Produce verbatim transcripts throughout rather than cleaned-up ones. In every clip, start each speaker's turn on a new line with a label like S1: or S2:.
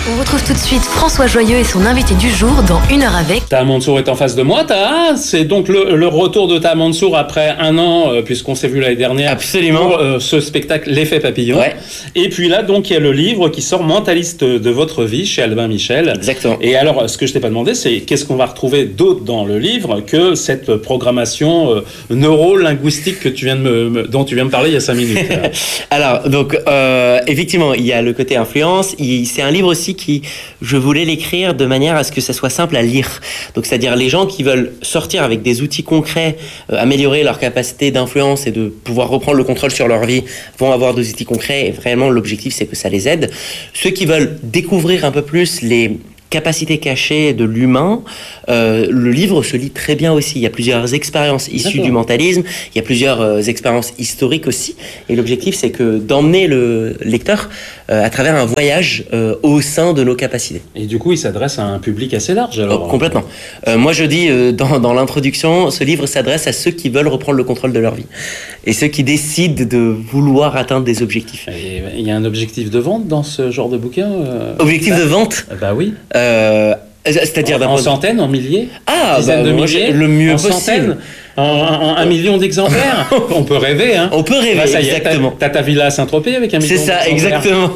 S1: On retrouve tout de suite François Joyeux et son invité du jour dans Une heure avec.
S2: Taha Mansour est en face de moi. Taha, c'est donc le, le retour de Taha Mansour après un an, euh, puisqu'on s'est vu l'année dernière.
S3: Absolument.
S2: Pour euh, ce spectacle L'Effet Papillon.
S3: Ouais.
S2: Et puis là, donc, il y a le livre qui sort Mentaliste de votre vie chez Albin Michel.
S3: Exactement.
S2: Et alors, ce que je t'ai pas demandé, c'est qu'est-ce qu'on va retrouver d'autre dans le livre que cette programmation euh, neuro-linguistique que tu viens de me, me, dont tu viens de me parler il y a cinq minutes.
S3: Alors, donc, euh, effectivement, il y a le côté influence. Il, c'est un livre aussi qui, je voulais l'écrire de manière à ce que ça soit simple à lire. Donc, c'est-à-dire les gens qui veulent sortir avec des outils concrets, euh, améliorer leur capacité d'influence et de pouvoir reprendre le contrôle sur leur vie, vont avoir des outils concrets. Et vraiment, l'objectif, c'est que ça les aide. Ceux qui veulent découvrir un peu plus les capacités cachées de l'humain, euh, le livre se lit très bien aussi. Il y a plusieurs expériences issues D'accord. du mentalisme, il y a plusieurs euh, expériences historiques aussi. Et l'objectif, c'est que d'emmener le lecteur euh, à travers un voyage euh, au sein de nos capacités.
S2: Et du coup, il s'adresse à un public assez large alors.
S3: Oh, complètement. Euh, moi, je dis euh, dans, dans l'introduction, ce livre s'adresse à ceux qui veulent reprendre le contrôle de leur vie et ceux qui décident de vouloir atteindre des objectifs.
S2: Et il y a un objectif de vente dans ce genre de bouquin euh...
S3: Objectif bah, de vente
S2: Bah oui.
S3: Euh, c'est-à-dire
S2: en, en centaines, en milliers,
S3: ah,
S2: dizaines
S3: bah,
S2: de
S3: moi,
S2: milliers,
S3: le mieux
S2: en
S3: possible.
S2: Centaines, en, en, un million d'exemplaires. On peut rêver, hein.
S3: On peut rêver,
S2: bah, ça y est,
S3: exactement.
S2: T'as, t'as ta villa à Saint-Tropez avec un million
S3: d'exemplaires. C'est ça, exactement.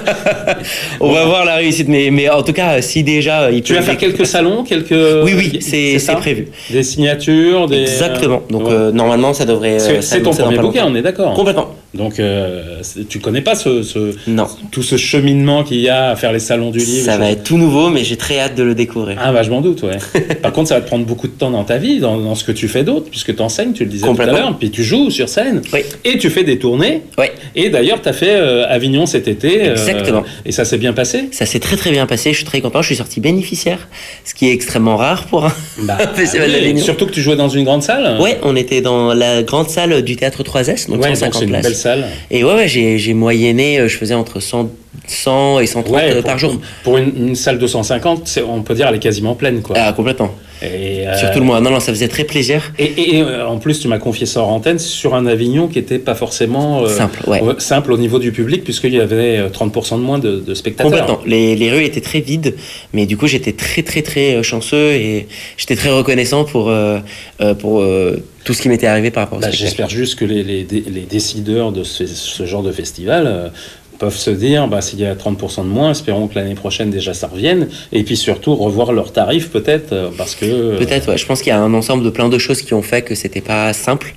S3: On
S2: bon.
S3: va voir la réussite, mais, mais en tout cas, si déjà... Il
S2: tu
S3: peut
S2: vas faire quelques salons, quelques...
S3: Oui, oui, c'est, c'est, c'est prévu.
S2: Des signatures, des...
S3: Exactement. Donc
S2: ouais.
S3: euh, normalement, ça devrait...
S2: C'est,
S3: ça
S2: c'est ton premier bouquin, on est d'accord.
S3: Complètement.
S2: Donc, euh, tu connais pas ce, ce,
S3: non.
S2: tout ce cheminement qu'il y a à faire les salons du livre.
S3: Ça va être tout nouveau, mais j'ai très hâte de le découvrir.
S2: Ah bah je m'en doute, ouais. Par contre, ça va te prendre beaucoup de temps dans ta vie, dans, dans ce que tu fais d'autre, puisque tu enseignes, tu le disais tout à l'heure, puis tu joues sur scène,
S3: oui.
S2: et tu fais des tournées.
S3: Oui.
S2: Et d'ailleurs, tu as fait euh, Avignon cet été.
S3: Exactement.
S2: Euh, et ça s'est bien passé.
S3: Ça s'est très très bien passé, je suis très content, je suis sorti bénéficiaire, ce qui est extrêmement rare pour un
S2: bah,
S3: festival
S2: oui,
S3: d'Avignon.
S2: Surtout que tu jouais dans une grande salle.
S3: Ouais, on était dans la grande salle du Théâtre trois S, donc
S2: ouais,
S3: cent cinquante
S2: donc c'est
S3: places.
S2: Une belle salle.
S3: Et ouais, ouais j'ai, j'ai moyenné, je faisais entre cent, cent et cent trente
S2: ouais, pour,
S3: par jour.
S2: Pour une, une salle de cent cinquante, c'est, on peut dire elle est quasiment pleine, quoi.
S3: Ah, complètement.
S2: Et euh...
S3: Surtout le mois. Non, non, ça faisait très plaisir.
S2: Et, et, et euh, en plus, tu m'as confié ça en antenne sur un Avignon qui n'était pas forcément euh,
S3: simple, ouais.
S2: euh, simple au niveau du public, puisqu'il y avait trente pour cent de moins de, de spectateurs.
S3: Complètement. Les, les rues étaient très vides, mais du coup, j'étais très, très, très chanceux et j'étais très reconnaissant pour, euh, pour euh, tout ce qui m'était arrivé par rapport au
S2: bah,
S3: spectacle.
S2: J'espère juste que les, les, les décideurs de ce, ce genre de festival euh, peuvent se dire, bah, s'il y a trente pour cent de moins, espérons que l'année prochaine déjà ça revienne, et puis surtout revoir leurs tarifs peut-être, parce que...
S3: Peut-être, ouais. Je pense qu'il y a un ensemble de plein de choses qui ont fait que c'était pas simple,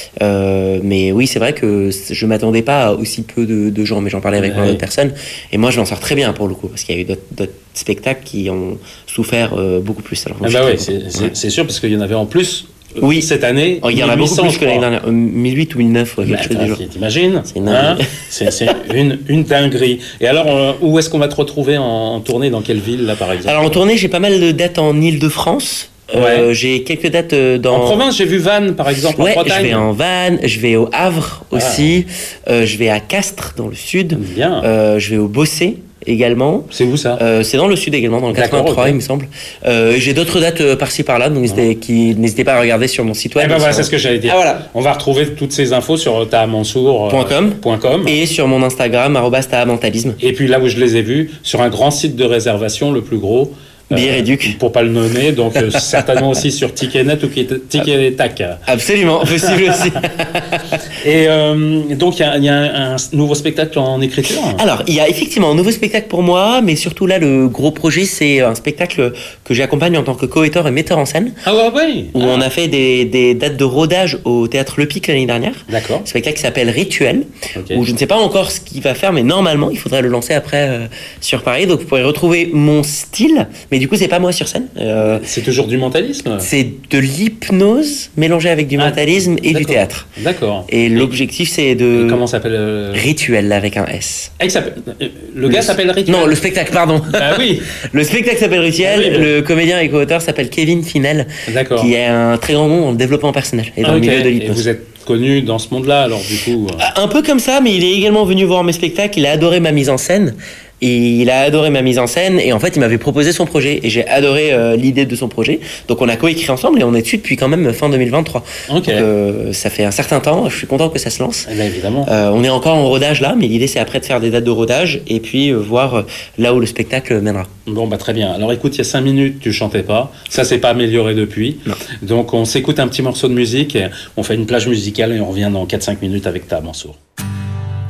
S3: euh, mais oui, c'est vrai que je m'attendais pas à aussi peu de, de gens, mais j'en parlais avec ouais. d'autres personnes, et moi je m'en sors très bien pour le coup, parce qu'il y a eu d'autres, d'autres spectacles qui ont souffert euh, beaucoup plus. Alors,
S2: ah bah oui, c'est, c'est, c'est sûr, parce qu'il y en avait en plus...
S3: Oui,
S2: cette année,
S3: oh, il y en a beaucoup plus que l'année dernière, mille huit ou mille neuf, ouais, quelque chose du genre.
S2: T'imagines,
S3: c'est, hein,
S2: c'est, c'est une, une dinguerie. Et alors, euh, où est-ce qu'on va te retrouver en, en tournée, dans quelle ville là par exemple?
S3: Alors en tournée, j'ai pas mal de dates en Île-de-France. Ouais. Euh, j'ai quelques dates dans...
S2: En province, j'ai vu Vannes, par exemple,
S3: ouais,
S2: en Bretagne.
S3: Je vais en Vannes, je vais au Havre aussi, ah. euh, je vais à Castres, dans le sud.
S2: Bien.
S3: Euh, je vais au Bossé également.
S2: C'est où ça?
S3: euh, C'est dans le sud également, dans le quatre-vingt-trois, okay. Il me semble. Euh, j'ai d'autres dates euh, par-ci par-là, donc n'hésitez, qui, n'hésitez pas à regarder sur mon site web.
S2: Eh ben voilà,
S3: sur...
S2: c'est ce que j'allais dire.
S3: Ah, voilà.
S2: On va retrouver toutes ces infos sur tahamansour point com
S3: et sur mon Instagram, arobase tahamantalisme.
S2: Et puis là où je les ai vus, sur un grand site de réservation, le plus gros.
S3: Billet réduc.
S2: Pour pas le nommer, donc euh, certainement aussi sur Ticketnet ou Ticket Tac.
S3: Absolument, possible aussi.
S2: Et euh, donc il y, y a un, un nouveau spectacle en écriture.
S3: Alors il y a effectivement un nouveau spectacle pour moi, mais surtout là le gros projet c'est un spectacle que j'accompagne en tant que co-auteur et metteur en scène.
S2: Ah ouais, oui.
S3: Où
S2: ah.
S3: on a fait des, des dates de rodage au Théâtre Le Pic l'année dernière.
S2: D'accord.
S3: Un spectacle qui s'appelle Rituel, okay. Où je ne sais pas encore ce qu'il va faire, mais normalement il faudrait le lancer après euh, sur Paris. Donc vous pourrez retrouver mon style, mais du coup c'est pas moi sur scène.
S2: Euh, c'est toujours du mentalisme.
S3: C'est de l'hypnose mélangée avec du ah, mentalisme et
S2: d'accord.
S3: du théâtre.
S2: D'accord.
S3: Et, et l'objectif c'est de...
S2: Et comment s'appelle euh...
S3: Rituel avec un S.
S2: Ah, le, le gars s'appelle Rituel.
S3: Non, le spectacle, pardon.
S2: Ah oui.
S3: Le spectacle s'appelle Rituel. Ah, oui, bon. Le comédien et co-auteur s'appelle Kevin Finel.
S2: D'accord.
S3: Qui est un très grand nom dans le développement personnel et dans
S2: ah,
S3: le
S2: okay.
S3: milieu de l'hypnose.
S2: Et vous êtes connu dans ce monde-là alors du coup.
S3: Un peu comme ça, mais il est également venu voir mes spectacles. Il a adoré ma mise en scène. Et il a adoré ma mise en scène et en fait il m'avait proposé son projet et j'ai adoré euh, l'idée de son projet. Donc on a coécrit ensemble et on est dessus depuis quand même fin deux mille vingt-trois.
S2: Ok.
S3: Donc euh, ça fait un certain temps, je suis content que ça se lance.
S2: Eh bien, évidemment.
S3: Euh, on est encore en rodage là, mais l'idée c'est après de faire des dates de rodage et puis euh, voir euh, là où le spectacle mènera.
S2: Bon, bah très bien. Alors écoute, il y a cinq minutes, tu chantais pas. Ça s'est pas amélioré depuis.
S3: Non.
S2: Donc on s'écoute un petit morceau de musique, on fait une plage musicale et on revient dans quatre cinq minutes avec ta Mansour.